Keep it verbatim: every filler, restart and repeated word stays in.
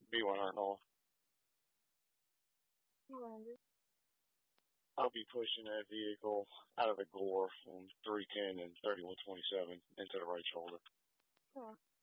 B one hundred North. You want to do? I'll be pushing that vehicle out of the gore from three ten and thirty-one twenty-seven into the right shoulder. Sure.